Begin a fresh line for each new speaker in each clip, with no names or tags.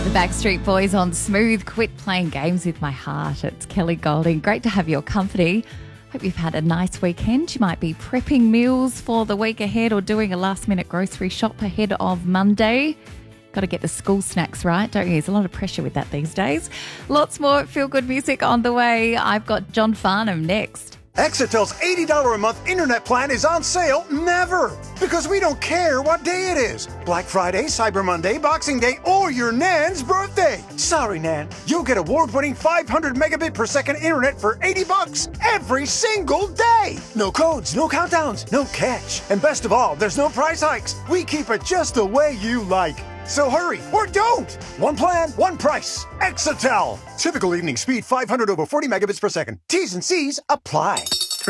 The Backstreet Boys on Smooth. Quit playing games with my heart. It's Kelly Golding. Great to have your company. Hope you've had a nice weekend. You might be prepping meals for the week ahead or doing a last-minute grocery shop ahead of Monday. Got to get the school snacks right, don't you? There's a lot of pressure with that these days. Lots more feel-good music on the way. I've got John Farnham next.
Exetel's $80 a month internet plan is on sale never, because we don't care what day it is. Black Friday, Cyber Monday, Boxing Day, or your Nan's birthday. Sorry, Nan. You'll get award-winning 500 megabit per second internet for $80 every single day. No codes, no countdowns, no catch. And best of all, there's no price hikes. We keep it just the way you like. So hurry, or don't! One plan, one price. Exetel. Typical evening speed, 500 over 40 megabits per second. T's and C's apply.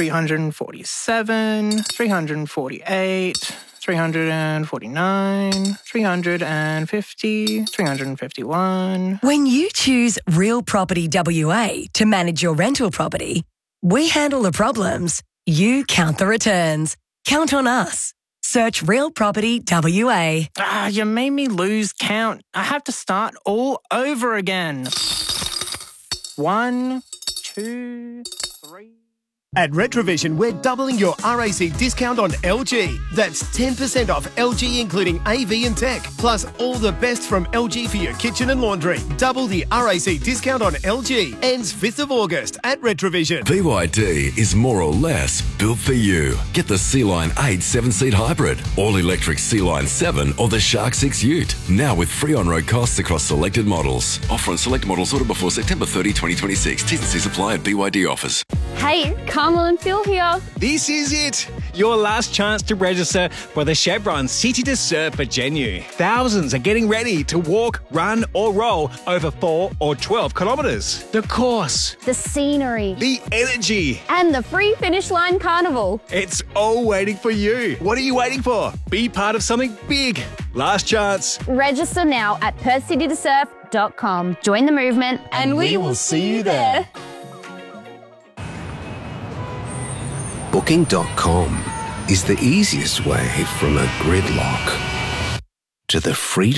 347, 348, 349, 350, 351.
When you choose Real Property WA to manage your rental property, we handle the problems, you count the returns. Count on us. Search Real Property WA.
You made me lose count. I have to start all over again. 1, 2, 3...
At Retrovision, we're doubling your RAC discount on LG. That's 10% off LG including AV and tech, plus all the best from LG for your kitchen and laundry. Double the RAC discount on LG. Ends 5th of August at Retrovision.
BYD is more or less built for you. Get the Sea-Line 8 7-seat hybrid, all-electric Sea-Line 7 or the Shark 6 Ute. Now with free on-road costs across selected models. Offer on select models ordered before September 30, 2026. T's and C's apply at BYD offers.
Hey, Carmel and Phil here.
This is it. Your last chance to register for the Chevron City to Surf for Genu. Thousands are getting ready to walk, run or roll over 4 or 12 kilometres. The course,
The scenery.
the energy,
And the free finish line carnival.
it's all waiting for you. What are you waiting for? Be part of something big. Last chance.
Register now at perthcitytosurf.com. Join the movement and we will see you there.
Booking.com is the easiest way from a gridlock to the freedom